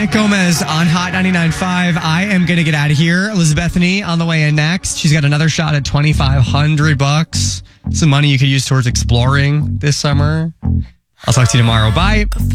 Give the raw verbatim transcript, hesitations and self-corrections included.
Nick Gomez on Hot ninety-nine point five. I am going to get out of here. Elizabethany on the way in next. She's got another shot at twenty-five hundred bucks. Some money you could use towards exploring this summer. I'll talk to you tomorrow. Bye.